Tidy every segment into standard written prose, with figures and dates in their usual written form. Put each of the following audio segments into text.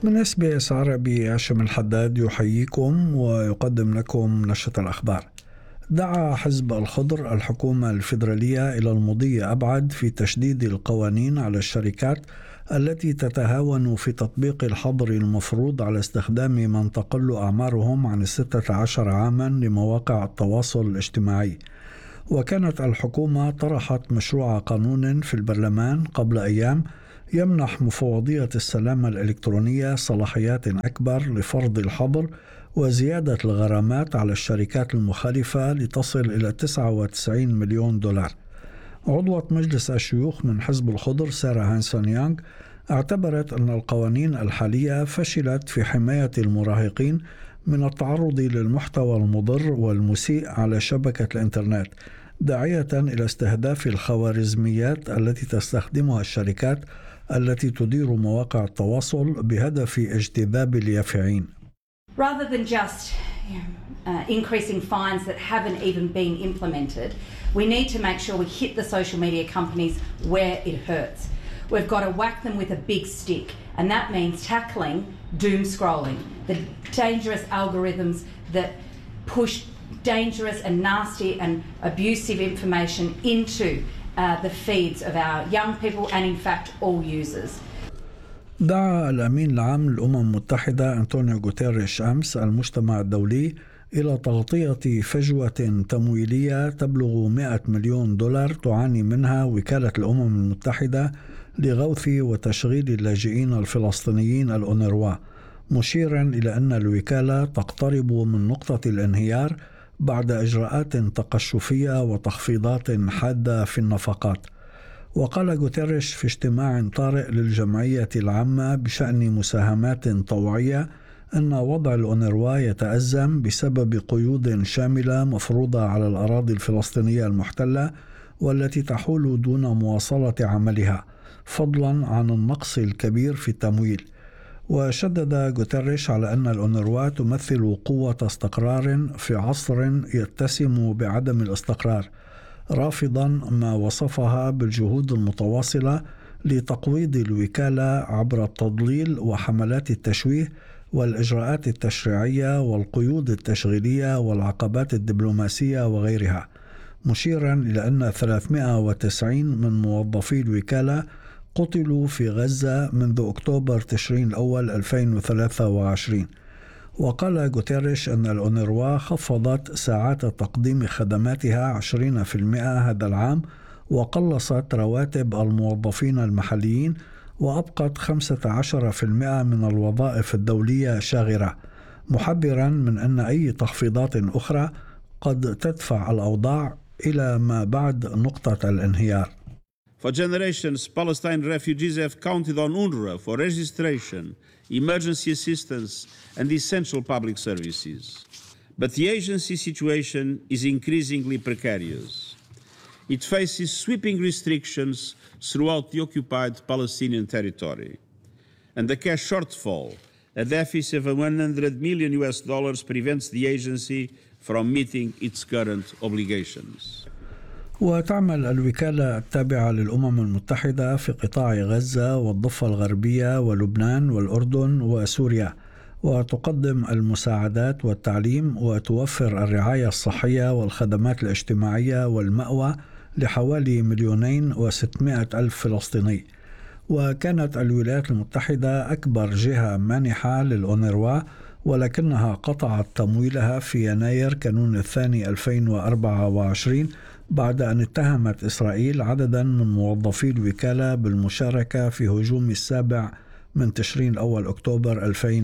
من SBS عربي هاشم الحداد يحييكم ويقدم لكم نشرة الأخبار. دعا حزب الخضر الحكومة الفيدرالية إلى المضي أبعد في تشديد القوانين على الشركات التي تتهاون في تطبيق الحظر المفروض على استخدام من تقل أعمارهم عن 16 عاما لمواقع التواصل الاجتماعي. وكانت الحكومة طرحت مشروع قانون في البرلمان قبل أيام يمنح مفوضية السلامة الإلكترونية صلاحيات أكبر لفرض الحظر وزيادة الغرامات على الشركات المخالفة لتصل إلى 99 مليون دولار. عضوة مجلس الشيوخ من حزب الخضر سارة هانسون يونغ اعتبرت أن القوانين الحالية فشلت في حماية المراهقين من التعرض للمحتوى المضر والمسيء على شبكة الإنترنت، داعية إلى استهداف الخوارزميات التي تستخدمها الشركات التي تدير مواقع التواصل بهدف اجتذاب اليافعين. Rather than just increasing fines that haven't even been implemented, we need to make sure we hit the social media companies where it hurts. We've got to whack them with a big stick, and that means tackling doom scrolling, the dangerous algorithms that push dangerous and nasty and abusive information into the feeds of our young people and in fact all users. دعا الأمين العام للأمم المتحدة أنطونيو غوتيريش أمس المجتمع الدولي إلى تغطية فجوة تمويلية تبلغ 100 مليون دولار تعاني منها وكالة الأمم المتحدة لغوث وتشغيل اللاجئين الفلسطينيين الأونروا، مشيرا إلى أن الوكالة تقترب من نقطة الانهيار بعد إجراءات تقشفية وتخفيضات حادة في النفقات. وقال غوتيريش في اجتماع طارئ للجمعية العامة بشأن مساهمات طوعية أن وضع الأونروا يتأزم بسبب قيود شاملة مفروضة على الأراضي الفلسطينية المحتلة والتي تحول دون مواصلة عملها، فضلا عن النقص الكبير في التمويل. وشدد غوتيريش على أن الأونروا تمثل قوة استقرار في عصر يتسم بعدم الاستقرار، رافضا ما وصفها بالجهود المتواصلة لتقويض الوكالة عبر التضليل وحملات التشويه والإجراءات التشريعية والقيود التشغيلية والعقبات الدبلوماسية وغيرها، مشيرا إلى أن 390 من موظفي الوكالة قتلوا في غزة منذ أكتوبر تشرين الأول 2023. وقال غوتيريش أن الأونروا خفضت ساعات تقديم خدماتها 20% هذا العام وقلصت رواتب الموظفين المحليين وأبقت 15% من الوظائف الدولية شاغرة، محذرا من أن أي تخفيضات أخرى قد تدفع الأوضاع إلى ما بعد نقطة الانهيار. For generations, Palestine refugees have counted on UNRWA for registration, emergency assistance, and essential public services. But the agency situation is increasingly precarious. It faces sweeping restrictions throughout the occupied Palestinian territory. And the cash shortfall, a deficit of $100 million prevents the agency from meeting its current obligations. وتعمل الوكالة التابعة للأمم المتحدة في قطاع غزة والضفة الغربية ولبنان والأردن وسوريا، وتقدم المساعدات والتعليم وتوفر الرعاية الصحية والخدمات الاجتماعية والمأوى لحوالي 2,600,000 فلسطيني. وكانت الولايات المتحدة أكبر جهة مانحة للأونروا، ولكنها قطعت تمويلها في يناير كانون الثاني 2024 بعد أن اتهمت إسرائيل عددا من موظفي الوكالة بالمشاركة في هجوم 7 تشرين الأول أكتوبر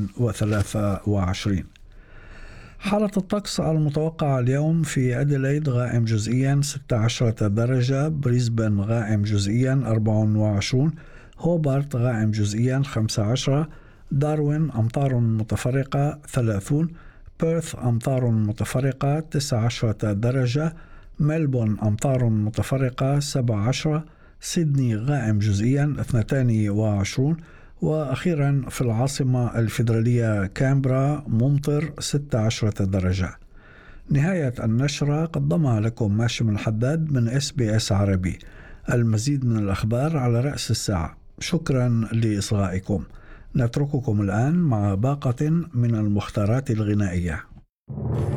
2023. حالة الطقس المتوقعة اليوم: في أديلايد غائم جزئيا 16 درجة، بريسبن غائم جزئيا 24، هوبارت غائم جزئيا 15، داروين أمطار متفرقة 30، بيرث أمطار متفرقة 19 درجة، ملبون أمطار متفرقة 17، سيدني غائم جزئيا 22، وأخيرا في العاصمة الفيدرالية كامبرا ممطر 16 درجة. نهاية النشرة قدمها لكم هاشم الحداد من SBS عربي. المزيد من الأخبار على رأس الساعة. شكرا لإصغائكم. نترككم الآن مع باقة من المختارات الغنائية.